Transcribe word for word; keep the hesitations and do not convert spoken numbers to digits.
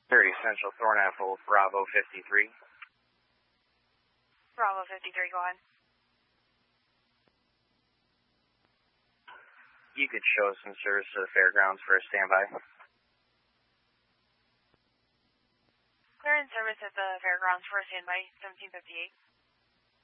thirty Central Thornapple, Bravo fifty-three. Bravo fifty-three, go ahead. You could show some service to the fairgrounds for a standby. Clear in service at the fairgrounds for a standby, seventeen fifty-eight.